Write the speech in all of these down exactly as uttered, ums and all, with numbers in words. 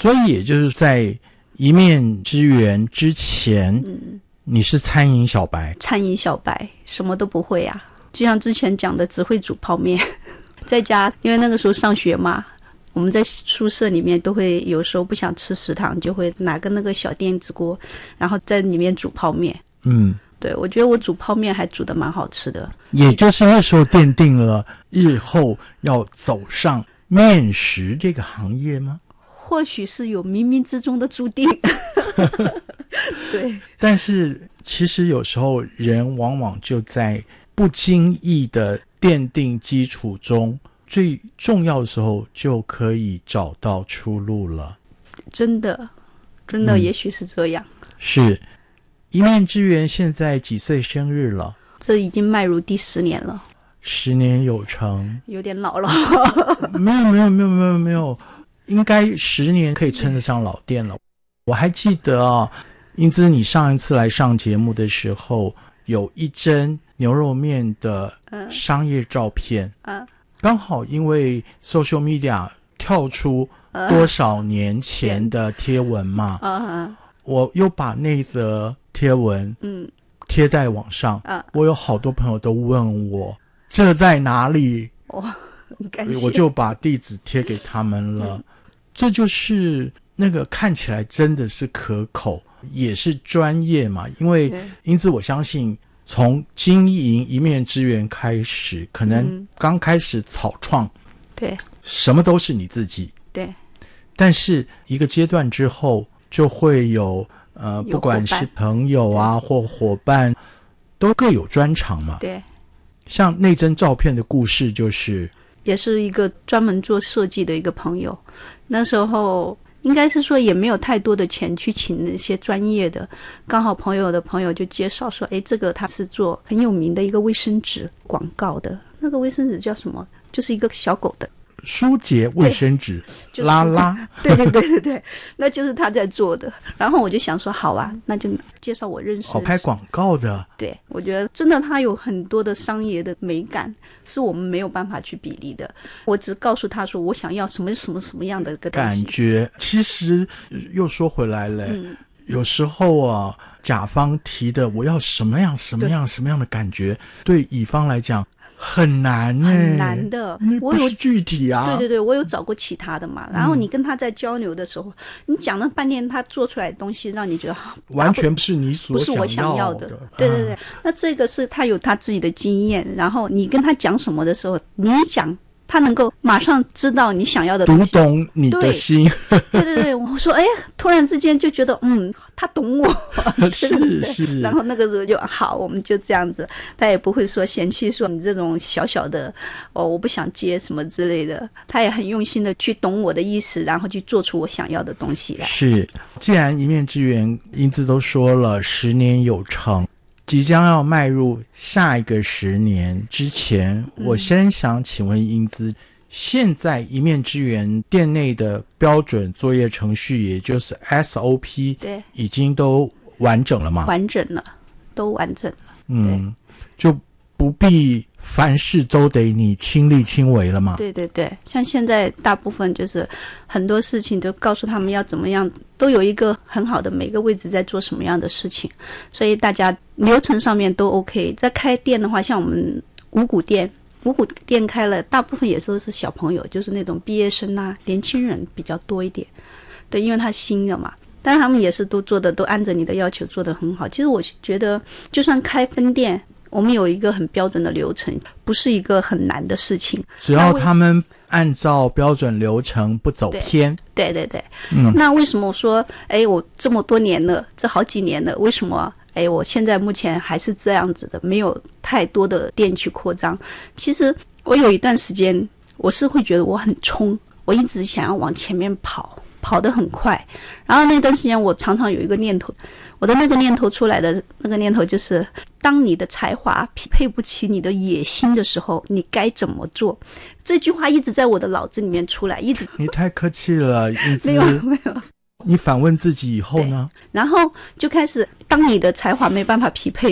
所以也就是在一面之缘之前，嗯，你是餐饮小白。 餐饮小白什么都不会啊，就像之前讲的只会煮泡面。在家因为那个时候上学嘛，我们在宿舍里面都会有时候不想吃食堂，就会拿个那个小电子锅，然后在里面煮泡面。嗯，对，我觉得我煮泡面还煮得蛮好吃的。 也就是那时候奠定了日后要走上面食这个行业吗？ 或许是有冥冥之中的注定。对， 但是其实有时候人往往就在不经意的奠定基础中，最重要的时候就可以找到出路了。 真的真的、嗯、也许是这样。 是。一面之缘现在几岁生日了？ 这已经迈入第十年了。 十年有成， 有点老了。 没有没有没有没有没有，应该十年可以称得上老店了。我还记得啊，英姿你上一次来上节目的时候，有一帧牛肉面的商业照片，嗯，刚好因为 social media 跳出多少年前的贴文嘛，嗯，我又把那则贴文嗯贴在网上，啊，我有好多朋友都问我这在哪里， 哇，很感谢， 我就把地址贴给他们了。嗯，这就是那个看起来真的是可口，也是专业嘛。因为因此我相信从经营一面之缘开始，可能刚开始草创， 对， 什么都是你自己， 对， 但是一个阶段之后就会有呃，不管是朋友啊或伙伴，都各有专长嘛。 对， 像那张照片的故事，就是也是一个专门做设计的一个朋友，那时候应该是说也没有太多的钱去请那些专业的，刚好朋友的朋友就介绍说，诶，这个他是做很有名的一个卫生纸广告的，那个卫生纸叫什么？就是一个小狗的舒洁卫生纸，拉拉， 对对对对对，那就是他在做的。然后我就想说，好啊，那就介绍我认识。 好拍广告的， 对，我觉得真的他有很多的商业的美感，是我们没有办法去比拟的。我只告诉他说，我想要什么什么什么样的一个东西感觉。其实又说回来了，嗯，有时候啊，甲方提的我要什么样什么样什么样的感觉，对乙方来讲很难耶， 很难的。 我有具体啊， 对对对，我有找过其他的嘛。然后你跟他在交流的时候，嗯，你讲了半天，他做出来的东西让你觉得完全不是你所不是我想要的。对对对，啊，那这个是他有他自己的经验，然后你跟他讲什么的时候，你讲他能够马上知道你想要的东西， 读懂你的心。 对对对，我说哎，突然之间就觉得嗯，他懂我。 是是。 然后那个时候就好，我们就这样子，他也不会说嫌弃说你这种小小的哦，我不想接什么之类的，他也很用心的去懂我的意思，然后去做出我想要的东西来。 是，既然一面之缘英姿都说了十年有成，即将要迈入下一个十年之前，嗯，我先想请问英姿，现在一面之缘店内的标准作业程序，也就是 S O P， 对， 已经都完整了吗？ 完整了，都完整了。 嗯，就不必凡事都得你亲力亲为了嘛。 对对对，像现在大部分就是很多事情都告诉他们要怎么样，都有一个很好的每个位置在做什么样的事情，所以大家流程上面都 OK。在开店的话，像我们五谷店五谷店开了，大部分也都是小朋友，就是那种毕业生啊，年轻人比较多一点。对，因为他新的嘛，但是他们也是都做的都按着你的要求做得很好。其实我觉得就算开分店，我们有一个很标准的流程，不是一个很难的事情， 只要他们按照标准流程不走偏。 对对 对, 对，嗯，那为什么我说哎，我这么多年了，这好几年了，为什么哎，我现在目前还是这样子的，没有太多的店去扩张？其实我有一段时间我是会觉得我很冲，我一直想要往前面跑，跑得很快。然后那段时间我常常有一个念头，我的那个念头出来的那个念头就是，当你的才华匹配不起你的野心的时候，你该怎么做？这句话一直在我的脑子里面出来，一直。 你太客气了，英姿。 没有没有。 你反问自己以后呢？ 然后就开始，当你的才华没办法匹配嘛，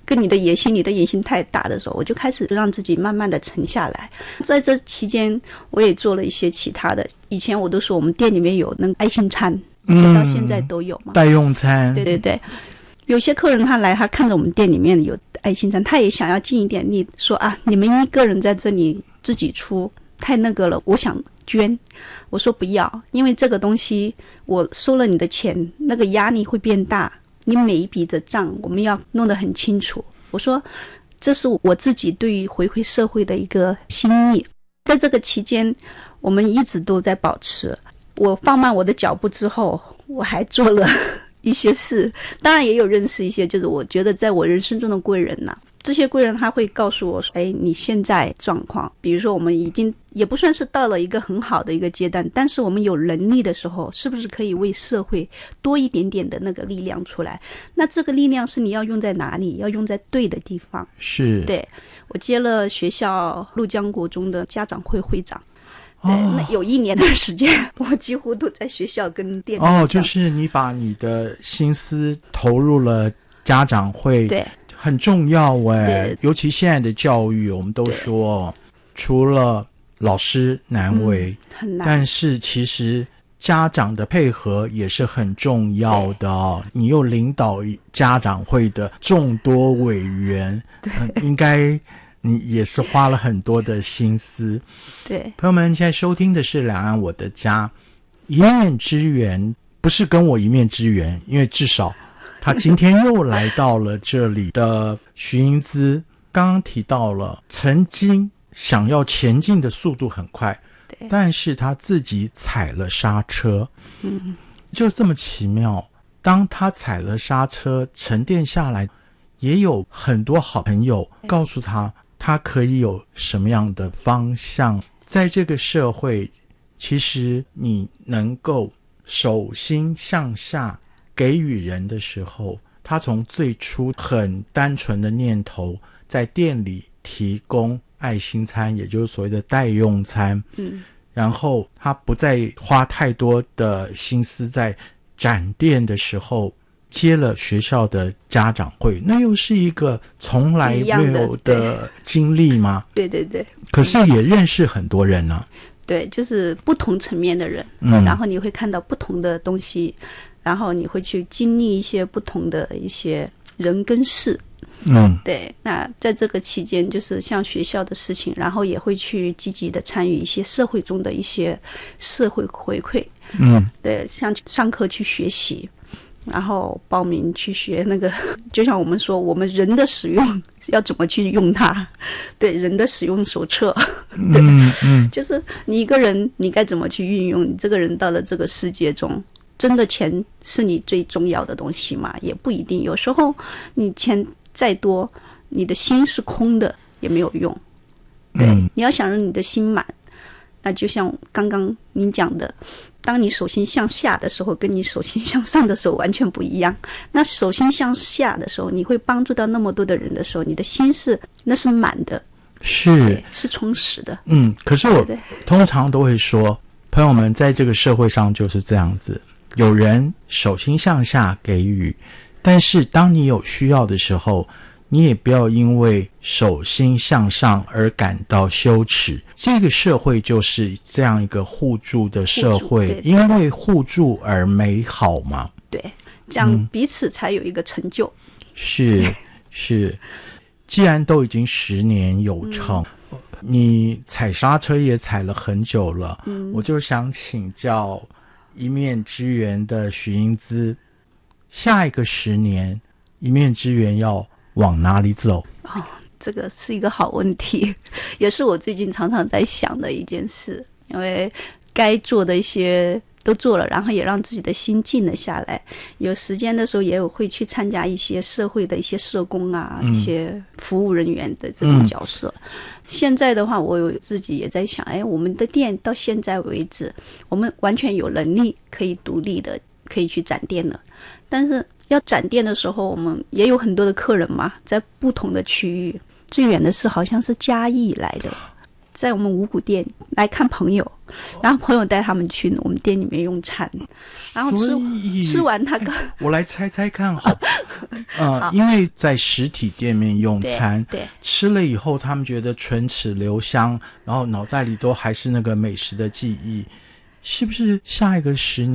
跟你的野心，你的野心太大的时候，我就开始让自己慢慢的沉下来。在这期间，我也做了一些其他的。以前我都说我们店里面有那个爱心餐，直到现在都有嘛， 代用餐。 对对对，有些客人他来，他看着我们店里面有爱心餐，他也想要尽一点力，说啊，你们一个人在这里自己出，太那个了，我想捐。我说不要，因为这个东西我收了你的钱，那个压力会变大。你每一笔的账我们要弄得很清楚。我说这是我自己对于回馈社会的一个心意。在这个期间我们一直都在保持。我放慢我的脚步之后，我还做了一些事，当然也有认识一些就是我觉得在我人生中的贵人呐、啊。这些贵人他会告诉我说，哎，你现在状况，比如说我们已经也不算是到了一个很好的一个阶段，但是我们有能力的时候，是不是可以为社会多一点点的那个力量出来？那这个力量是你要用在哪里？要用在对的地方。 是， 对，我接了学校陆江国中的家长会会长。对， 哦、 那有一年的时间，我几乎都在学校跟店哦，就是你把你的心思投入了家长会。 对。 很重要哎，尤其现在的教育，我们都说除了老师难为、嗯、 很难， 但是其实家长的配合也是很重要的哦。你又领导家长会的众多委员，对、嗯，应该你也是花了很多的心思。 对， 朋友们，现在收听的是两岸我的家，一面之缘，不是跟我一面之缘，因为至少他今天又来到了这里的徐英姿，刚刚提到了曾经想要前进的速度很快，但是他自己踩了刹车。嗯，就这么奇妙。当他踩了刹车，沉淀下来，也有很多好朋友告诉他，他可以有什么样的方向。在这个社会，其实你能够手心向下给予人的时候，他从最初很单纯的念头，在店里提供爱心餐，也就是所谓的代用餐，嗯，然后他不再花太多的心思在展店的时候接了学校的家长会，那又是一个从来没有的经历吗？ 对对对， 可是也认识很多人啊。 对，就是不同层面的人，嗯，然后你会看到不同的东西，然后你会去经历一些不同的一些人跟事。嗯，对。那在这个期间，就是像学校的事情，然后也会去积极的参与一些社会中的一些社会回馈。嗯，对，像上课去学习，然后报名去学那个，就像我们说，我们人的使用要怎么去用它？对，人的使用手册。对，嗯嗯，就是你一个人，你该怎么去运用？你这个人到了这个世界中，真的钱是你最重要的东西吗？也不一定。有时候你钱再多，你的心是空的也没有用。对，嗯、你要想让你的心满，那就像刚刚您讲的，当你手心向下的时候，跟你手心向上的时候完全不一样。那手心向下的时候，你会帮助到那么多的人的时候，你的心是那是满的， 是是充实的。 嗯，可是我通常都会说，朋友们，在这个社会上就是这样子，有人手心向下给予，但是当你有需要的时候，你也不要因为手心向上而感到羞耻。这个社会就是这样一个互助的社会，因为互助而美好嘛。 对，这样彼此才有一个成就。 嗯、是是，既然都已经十年有成，嗯、你踩刹车也踩了很久了，嗯、我就想请教一面之缘的徐英姿，下一个十年一面之缘要往哪里走？ 哦，这个是一个好问题，也是我最近常常在想的一件事。因为该做的一些都做了，然后也让自己的心静了下来。有时间的时候，也有会去参加一些社会的一些社工啊，嗯、一些服务人员的这种角色。嗯、现在的话，我有自己也在想，哎，我们的店到现在为止，我们完全有能力可以独立的，可以去展店了，但是要展店的时候，我们也有很多的客人嘛，在不同的区域。最远的是好像是嘉义来的， 在我们五谷店来看朋友，然后朋友带他们去我们店里面用餐，然后吃吃完那个， 我来猜猜看好，呃，因为在实体店面用餐， 对，对吃了以后他们觉得唇齿留香，然后脑袋里都还是那个美食的记忆，是不是下一个十年